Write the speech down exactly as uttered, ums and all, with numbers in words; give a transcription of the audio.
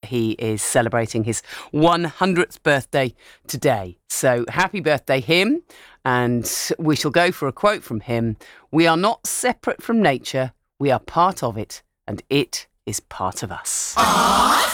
he is celebrating his one hundredth birthday today. So happy birthday, him. And we shall go for a quote from him. We are not separate from nature. We are part of it, and it is part of us.